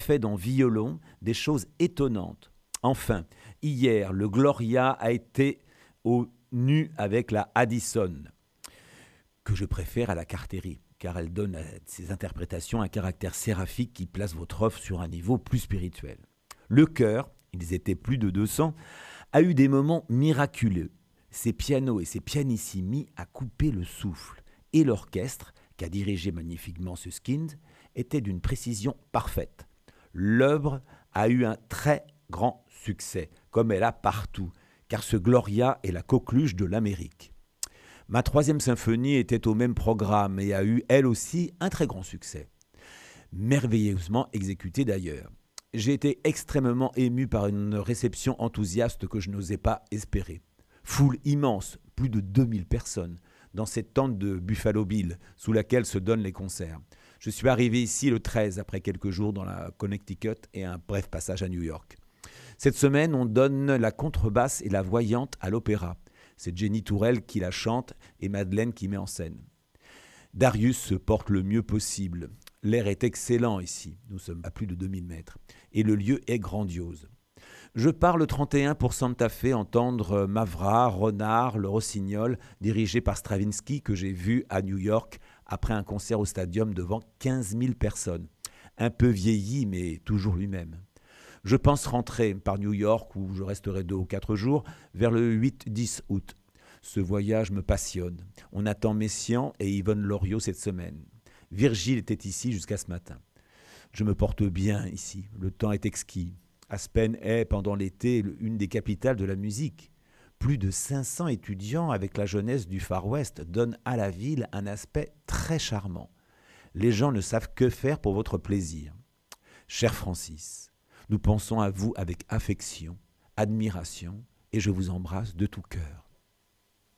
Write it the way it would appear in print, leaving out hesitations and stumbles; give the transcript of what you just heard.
fait dans violon des choses étonnantes. Enfin, hier, le Gloria a été au nu avec la Addison, que je préfère à la Carterie, car elle donne à ses interprétations un caractère séraphique qui place votre œuvre sur un niveau plus spirituel. Le chœur, ils étaient plus de 200, a eu des moments miraculeux. Ses pianos et ses pianissimi a coupé le souffle, et l'orchestre, qu'a dirigé magnifiquement Suskind, était d'une précision parfaite. L'œuvre a eu un très grand succès, comme elle a partout, car ce Gloria est la coqueluche de l'Amérique. Ma troisième symphonie était au même programme et a eu, elle aussi, un très grand succès. Merveilleusement exécutée d'ailleurs. J'ai été extrêmement ému par une réception enthousiaste que je n'osais pas espérer. Foule immense, plus de 2000 personnes, dans cette tente de Buffalo Bill, sous laquelle se donnent les concerts. Je suis arrivé ici le 13, après quelques jours dans la Connecticut et un bref passage à New York. Cette semaine, on donne la contrebasse et la voyante à l'opéra. C'est Jenny Tourelle qui la chante et Madeleine qui met en scène. Darius se porte le mieux possible. L'air est excellent ici, nous sommes à plus de 2000 mètres, et le lieu est grandiose. Je pars le 31 pour Santa Fe entendre Mavra, Renard, le Rossignol, dirigé par Stravinsky, que j'ai vu à New York après un concert au Stadium devant 15 000 personnes. Un peu vieilli, mais toujours lui-même. Je pense rentrer par New York, où je resterai 2 ou 4 jours, vers le 8-10 août. Ce voyage me passionne. On attend Messiaen et Yvonne Loriot cette semaine. Virgile était ici jusqu'à ce matin. Je me porte bien ici. Le temps est exquis. Aspen est, pendant l'été, une des capitales de la musique. Plus de 500 étudiants avec la jeunesse du Far West donnent à la ville un aspect très charmant. Les gens ne savent que faire pour votre plaisir. Cher Francis, nous pensons à vous avec affection, admiration, et je vous embrasse de tout cœur.